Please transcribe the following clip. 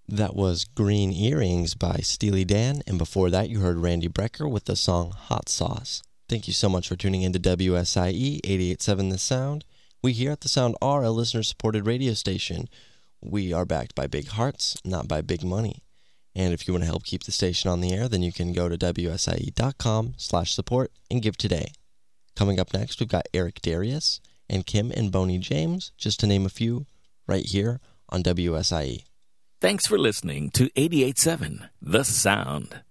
That was Green Earrings by Steely Dan, and before that you heard Randy Brecker with the song Hot Sauce. Thank you so much for tuning in to WSIE 88.7 The Sound. We here at The Sound are a listener-supported radio station. We are backed by big hearts, not by big money. And if you want to help keep the station on the air, then you can go to WSIE.com/support and give today. Coming up next, we've got Eric Darius and Kim and Boney James, just to name a few, right here on WSIE. Thanks for listening to 88.7 The Sound.